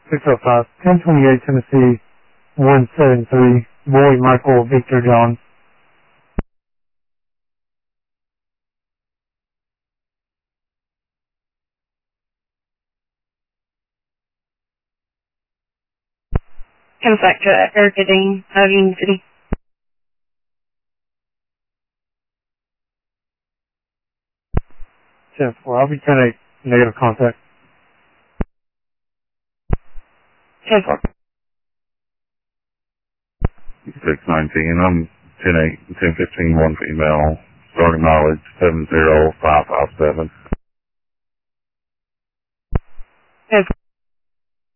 605, 1028 Tennessee, 173, Boy Michael Victor John. Comes back to Erica Dean of Union City. 10-4, I'll be 10-8, negative contact. 10-4. 619, I'm 10-8, 10-15, one female, starting mileage 70557. 10-4.